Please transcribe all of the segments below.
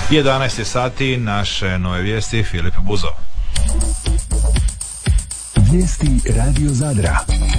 11 sati, naše nove vijesti, Filip Buzo. Vijesti Radio Zadra.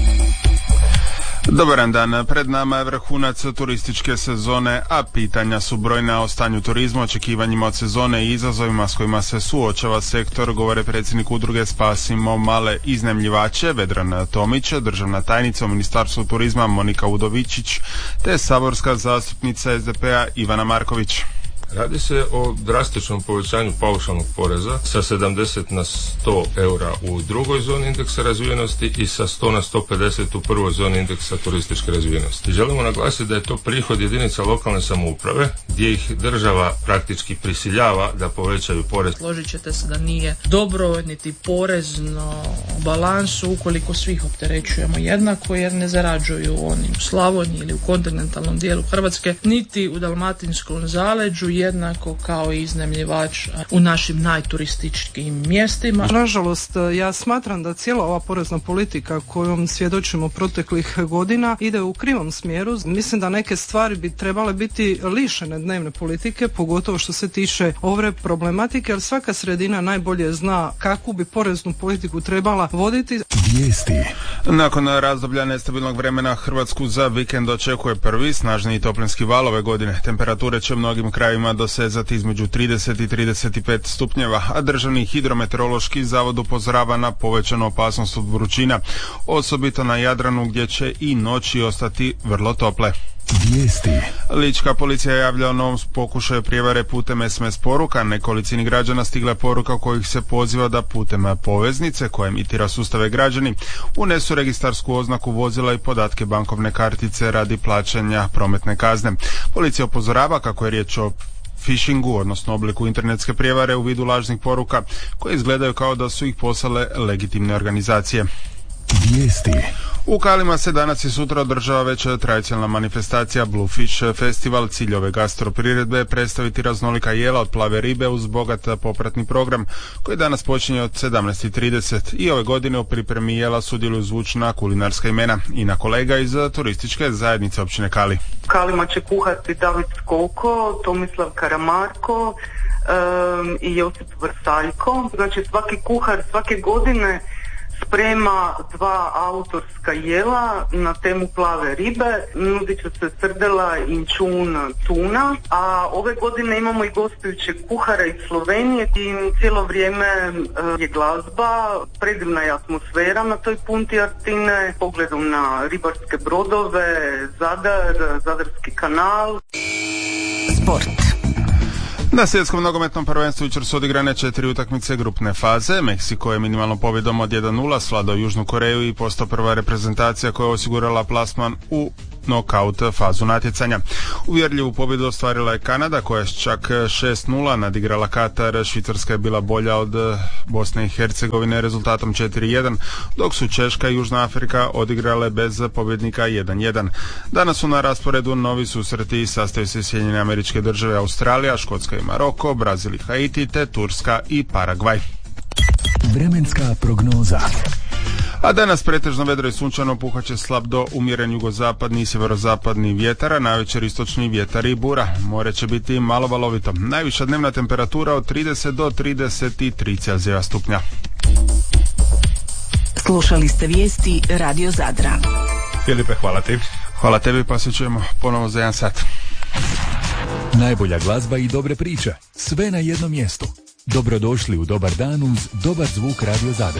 Dobar dan, pred nama je vrhunac turističke sezone, a pitanja su brojna o stanju turizma, očekivanjima od sezone i izazovima s kojima se suočava sektor, govore predsjednik udruge Spasimo male iznajmljivače Vedran Tomić, državna tajnica u Ministarstvu turizma Monika Udovičić, te saborska zastupnica SDP-a Ivana Marković. Radi se o drastičnom povećanju paušalnog poreza sa 70 na 100 eura u drugoj zoni indeksa razvijenosti i sa 100 na 150 u prvoj zoni indeksa turističke razvijenosti. Želimo naglasiti da je to prihod jedinica lokalne samouprave gdje ih država praktički prisiljava da povećaju porez. Složit ćete se da nije dobro niti porezno balansu ukoliko svih opterećujemo jednako jer ne zarađuju oni u Slavoniji ili u kontinentalnom dijelu Hrvatske niti u dalmatinskom zaleđu jednako kao i iznajmljivač u našim najturističkim mjestima. Nažalost, ja smatram da cijela ova porezna politika kojom svjedočimo proteklih godina ide u krivom smjeru. Mislim da neke stvari bi trebale biti lišene dnevne politike, pogotovo što se tiče ove problematike, jer svaka sredina najbolje zna kakvu bi poreznu politiku trebala voditi. Vijesti. Nakon razdoblja nestabilnog vremena Hrvatsku za vikend očekuje prvi snažniji toplinski val ove godine. Temperature će u mnogim krajevima dosezati između 30 i 35 stupnjeva, a Državni hidrometeorološki zavod upozorava na povećanu opasnost od vrućina, osobito na Jadranu gdje će i noći ostati vrlo tople. Vijesti. Lička policija javlja o novom pokušaju prijevare putem SMS poruka. Nekolicini građana stigla je poruka u kojih se poziva da putem poveznice koja emitira sustave građani unesu registarsku oznaku vozila i podatke bankovne kartice radi plaćanja prometne kazne. Policija upozorava kako je riječ o phishingu, odnosno obliku internetske prijevare u vidu lažnih poruka koje izgledaju kao da su ih poslale legitimne organizacije. Vijesti. U Kalima se danas i sutra održava već tradicionalna manifestacija Bluefish Festival. Cilj ove gastropriredbe je predstaviti raznolika jela od plave ribe uz bogat popratni program koji danas počinje od 17:30 i ove godine u pripremi jela sudjeluju zvučna kulinarska imena i na kolega iz turističke zajednice općine Kali. Kalima će kuhati David Skoko, Tomislav Karamarko i Josip Vrsaljko. Znači svaki kuhar svake godine sprema 2 autorska jela na temu plave ribe, nudit će se srdela, inčun, tuna, a ove godine imamo i gostujućeg kuhara iz Slovenije i cijelo vrijeme je glazba, predivna je atmosfera na toj punti Artine, pogledom na ribarske brodove, Zadar, Zadarski kanal. Sport. Na svjetskom nogometnom prvenstvu jučer su odigrane 4 utakmice grupne faze. Meksiko je minimalnom pobjedom od 1:0 svladao Južnu Koreju i postao prva reprezentacija koja je osigurala plasman u nokaut fazu natjecanja. Uvjerljivu pobjedu ostvarila je Kanada koja je čak 6:0 nadigrala Katar. Švicarska je bila bolja od Bosne i Hercegovine rezultatom 4:1, dok su Češka i Južna Afrika odigrale bez pobjednika 1:1. Danas su na rasporedu novi susreti, sastaju se Sjedinjene Američke Države, Australija, Škotska i Maroko, Brazil i Haiti te Turska i Paragvaj. Vremenska prognoza. A danas pretežno vedro i sunčano, puhat će slab do umjeren jugozapadni i sjeverozapadni vjetar, a navečer istočni vjetar i bura. More će biti malo valovito. Najviša dnevna temperatura od 30 do 33 Celzijeva stupnja. Slušali ste vijesti Radio Zadra. Filipe, hvala ti. Hvala tebi, pa se čujemo ponovo za 1 sat. Najbolja glazba i dobre priče. Sve na jednom mjestu. Dobrodošli u Dobar dan uz dobar zvuk Radio Zadra.